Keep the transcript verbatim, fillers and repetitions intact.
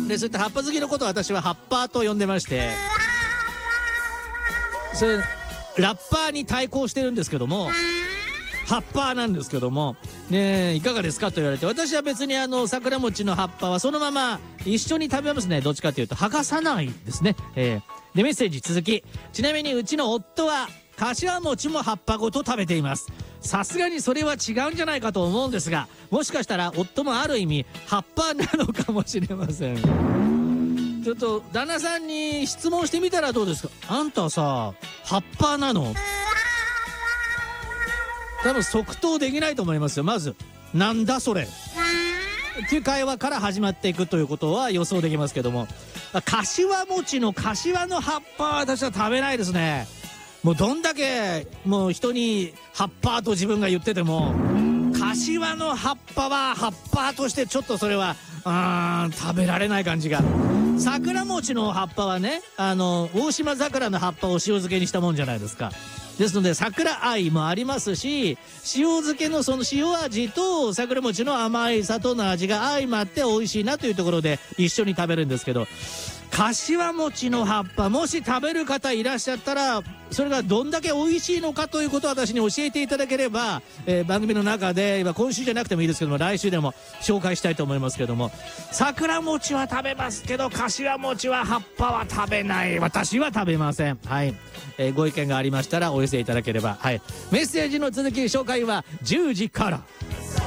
で、そういった葉っぱ好きのことを私は葉っぱと呼んでまして、それラッパーに対抗してるんですけども、葉っぱなんですけどもね、いかがですかと言われて、私は別にあの桜餅の葉っぱはそのまま一緒に食べますね。どっちかというと剥がさないですね。えー、でメッセージ続き、ちなみにうちの夫は柏餅も葉っぱごと食べています。さすがにそれは違うんじゃないかと思うんですが、もしかしたら夫もある意味葉っぱなのかもしれません。ちょっと旦那さんに質問してみたらどうですか。あんたさ葉っぱなの？多分即答できないと思いますよ。まずなんだそれっていう会話から始まっていくということは予想できますけども、柏餅の柏の葉っぱは私は食べないですね。もうどんだけもう人に葉っぱと自分が言ってても、柏の葉っぱは葉っぱとしてちょっとそれはあー食べられない感じが。桜餅の葉っぱはね、あの大島桜の葉っぱを塩漬けにしたもんじゃないですか。ですので桜愛もありますし、塩漬けのその塩味と桜餅の甘い砂糖の味が相まって美味しいなというところで一緒に食べるんですけど、柏餅の葉っぱもし食べる方いらっしゃったら、それがどんだけ美味しいのかということを私に教えていただければ、えー、番組の中で今今週じゃなくてもいいですけども来週でも紹介したいと思いますけども、桜餅は食べますけど柏餅は葉っぱは食べない。私は食べません。はい、えー、ご意見がありましたらお寄せいただければ。はい、メッセージの続き紹介はじゅうじから。